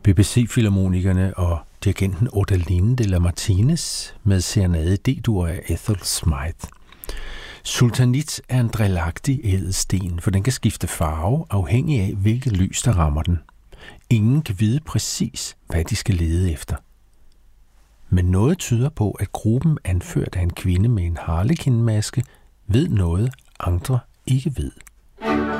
BBC-filharmonikerne og dirigenten Odaline de la Martinez med serenade D-dur af Ethel Smythe. Sultanit er en drillagtig ædelsten, for den kan skifte farve afhængig af, hvilket lys der rammer den. Ingen kan vide præcis, hvad de skal lede efter. Men noget tyder på, at gruppen anført af en kvinde med en harlekinmaske ved noget, andre ikke ved.